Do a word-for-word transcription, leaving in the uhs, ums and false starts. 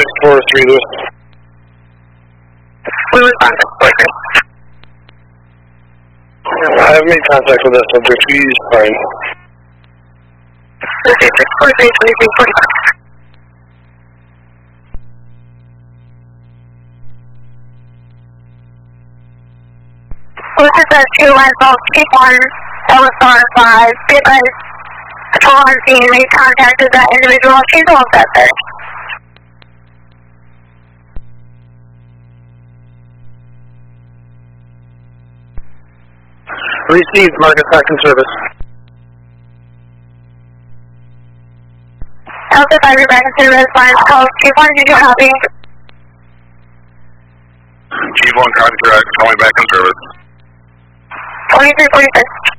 six four three Lewis. We respond to Blakely. I have made contact with that subject. He's fine. Okay, six four three, twenty-three forty-five. Well, this is a two line call, T one, L S R five, be advised, patrol on scene, made contact with that individual. She's all set there. Received, Marcus back in service. Delta five, you're back in service, lines call, T one, did you copy? T one contract, calling back in service. twenty-three forty-six.